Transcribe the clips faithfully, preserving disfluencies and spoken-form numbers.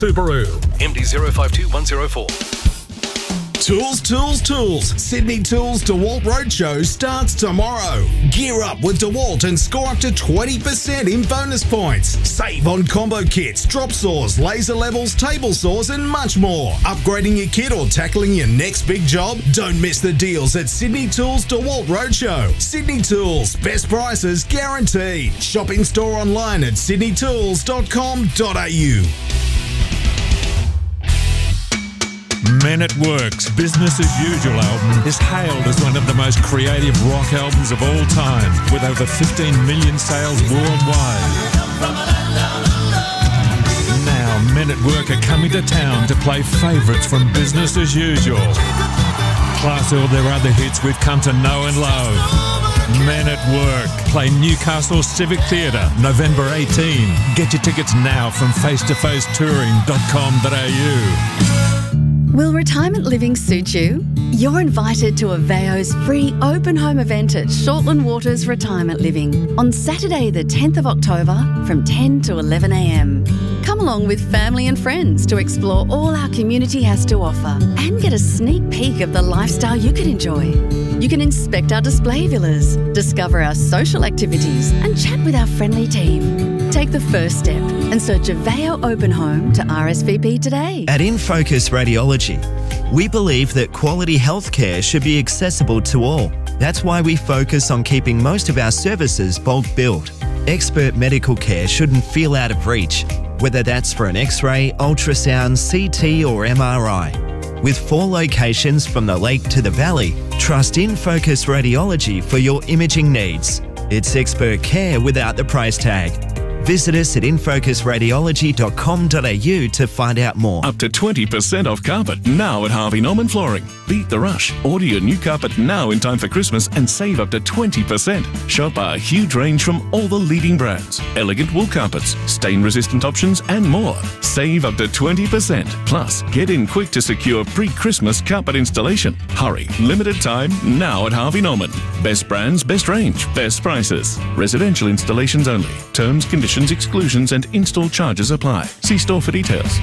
Subaru. M D zero five two one zero four. Tools, Tools, Tools. Sydney Tools DeWalt Roadshow starts tomorrow. Gear up with DeWalt and score up to twenty percent in bonus points. Save on combo kits, drop saws, laser levels, table saws and much more. Upgrading your kit or tackling your next big job? Don't miss the deals at Sydney Tools DeWalt Roadshow. Sydney Tools, best prices guaranteed. Shop in store online at sydney tools dot com dot a u. Men at Work's Business as Usual album is hailed as one of the most creative rock albums of all time, with over fifteen million sales worldwide. Now, Men at Work are coming to town to play favourites from Business as Usual, plus all their other hits we've come to know and love. Men at Work play Newcastle Civic Theatre November eighteenth. Get your tickets now from face to face touring dot com dot a u. Will retirement living suit you? You're invited to Aveo's free open home event at Shortland Waters Retirement Living on Saturday the tenth of October from ten to eleven a m. Come along with family and friends to explore all our community has to offer and get a sneak peek of the lifestyle you can enjoy. You can inspect our display villas, discover our social activities and chat with our friendly team. Take the first step and search Aveo Open Home to R S V P today. At InFocus Radiology, we believe that quality healthcare should be accessible to all. That's why we focus on keeping most of our services bulk billed. Expert medical care shouldn't feel out of reach, whether that's for an X-ray, ultrasound, C T or M R I. With four locations from the lake to the valley, trust InFocus Radiology for your imaging needs. It's expert care without the price tag. Visit us at infocus radiology dot com dot a u to find out more. Up to twenty percent off carpet now at Harvey Norman Flooring. Beat the rush. Order your new carpet now in time for Christmas and save up to twenty percent. Shop our huge range from all the leading brands. Elegant wool carpets, stain-resistant options and more. Save up to twenty percent. Plus, get in quick to secure pre-Christmas carpet installation. Hurry. Limited time now at Harvey Norman. Best brands, best range, best prices. Residential installations only. Terms, conditions, exclusions and install charges apply. See store for details.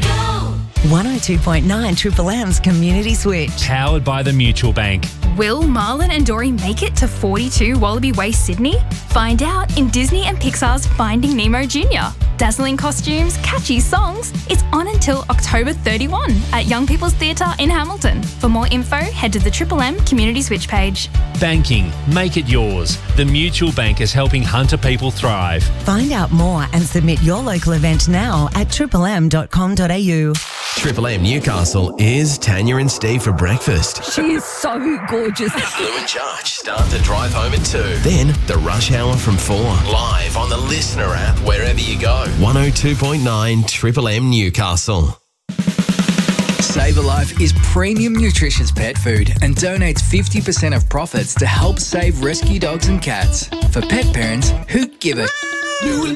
one oh two point nine Triple M's Community Switch. Powered by the Mutual Bank. Will Marlon and Dory make it to forty-two Wallaby Way, Sydney? Find out in Disney and Pixar's Finding Nemo Junior Dazzling costumes, catchy songs. It's on until October thirty-first at Young People's Theatre in Hamilton. For more info, head to the Triple M Community Switch page. Banking. Make it yours. The Mutual Bank is helping Hunter people thrive. Find out more and submit your local event now at triple m dot com dot a u. Triple M Newcastle is Tanya and Steve for breakfast. She is so gorgeous. Lou and Charge start the drive home at two. Then the rush hour from four. Live on the Listener app wherever you go. one oh two point nine Triple M Newcastle. Save a Life is premium nutritious pet food and donates fifty percent of profits to help save rescue dogs and cats. For pet parents who give it.